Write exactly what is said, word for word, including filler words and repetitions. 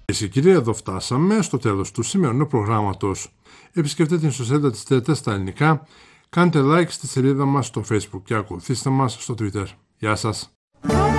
Κυρίες και κύριοι, εδώ φτάσαμε στο τέλος του σημερινού προγράμματος. Επισκεφτείτε την ιστοσελίδα της ΤΕΤ στα ελληνικά, κάντε like στη σελίδα μας στο Facebook και ακολουθήστε μας στο Twitter. Γεια σας!